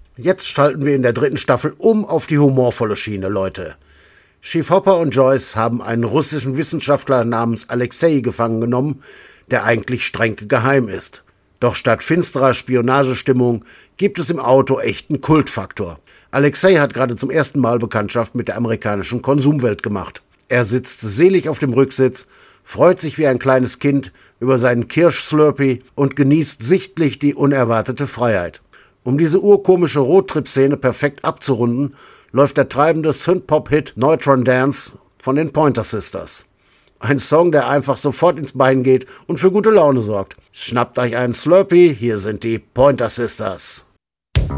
Jetzt schalten wir in der 3. Staffel auf die humorvolle Schiene, Leute. Chief Hopper und Joyce haben einen russischen Wissenschaftler namens Alexei gefangen genommen, der eigentlich streng geheim ist. Doch statt finsterer Spionagestimmung gibt es im Auto echten Kultfaktor. Alexei hat gerade zum ersten Mal Bekanntschaft mit der amerikanischen Konsumwelt gemacht. Er sitzt selig auf dem Rücksitz, freut sich wie ein kleines Kind über seinen Kirschslurpee und genießt sichtlich die unerwartete Freiheit. Um diese urkomische Roadtrip-Szene perfekt abzurunden, läuft der treibende Synth-Pop-Hit Neutron Dance von den Pointer Sisters. Ein Song, der einfach sofort ins Bein geht und für gute Laune sorgt. Schnappt euch einen Slurpee, hier sind die Pointer Sisters.